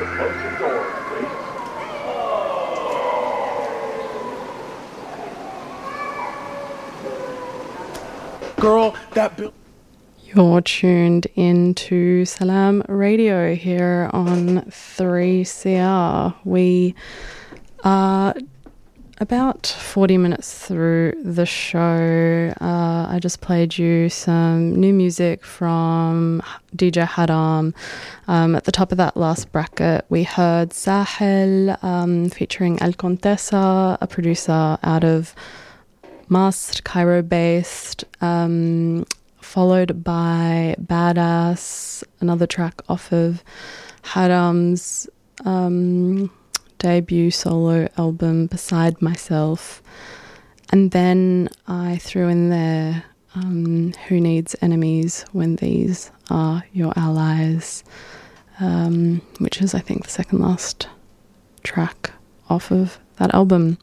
Close your doors, please. Girl, that bill. You're tuned into Salam Radio here on 3CR. We are about 40 minutes through the show. I just played you some new music from DJ Haram. At the top of that last bracket, we heard Sahel featuring El Contessa, a producer out of Masr, Cairo-based, followed by Badass, another track off of Haram's debut solo album, Beside Myself. And then I threw in there Who Needs Enemies When These Are Your Allies, which is, I think, the second last track off of that album.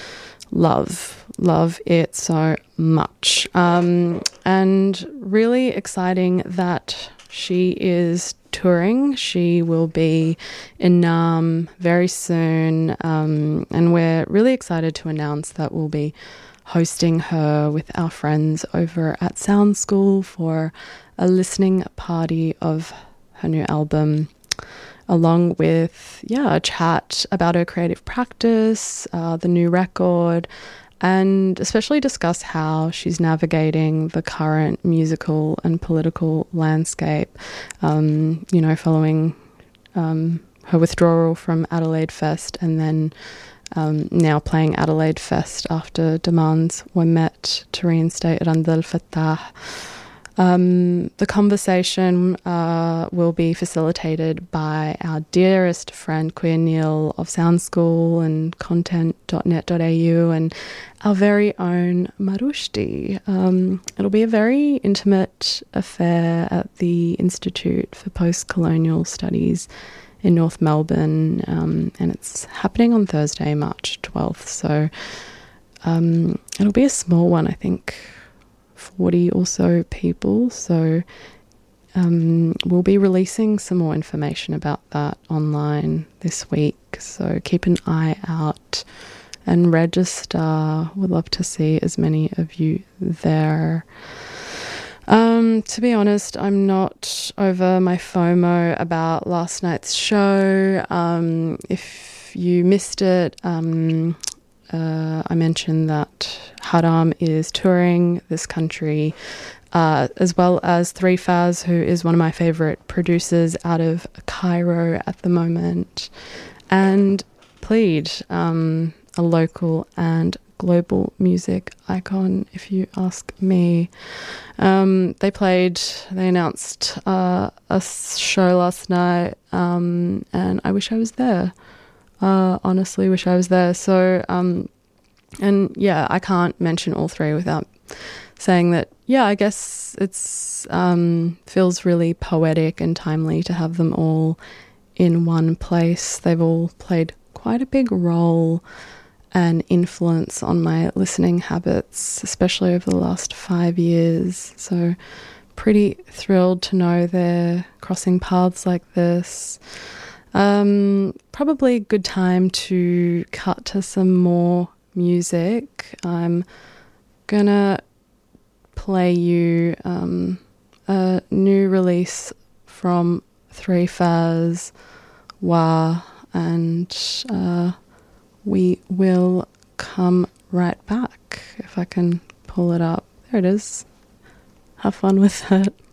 Love it so much. And really exciting that she is touring. She will be in Nam very soon, and we're really excited to announce that we'll be hosting her with our friends over at Sound School for a listening party of her new album, along with, a chat about her creative practice, the new record, and especially discuss how she's navigating the current musical and political landscape, following her withdrawal from Adelaide Fest and then now playing Adelaide Fest after demands were met to reinstate Rand al Fattah. The conversation will be facilitated by our dearest friend Queer Neil of Sound School and content.net.au and our very own Marushti. It'll be a very intimate affair at the Institute for Post-Colonial Studies in North Melbourne, and it's happening on Thursday, March 12th. So it'll be a small one, I think. 40 or so people, so we'll be releasing some more information about that online this week, so keep an eye out and register. We'd love to see as many of you there. To be honest, I'm not over my FOMO about last night's show. If you missed it, I mentioned that Haram is touring this country, as well as 3Faz, who is one of my favourite producers out of Cairo at the moment, and Plead, a local and global music icon, if you ask me. They announced a show last night, and I wish I was there. Honestly wish I was there. So, I can't mention all three without saying that, I guess it's feels really poetic and timely to have them all in one place. They've all played quite a big role and influence on my listening habits, especially over the last 5 years. So pretty thrilled to know they're crossing paths like this. Probably a good time to cut to some more music. I'm gonna play you a new release from 3Faz, Wah, and we will come right back if I can pull it up. There it is. Have fun with it.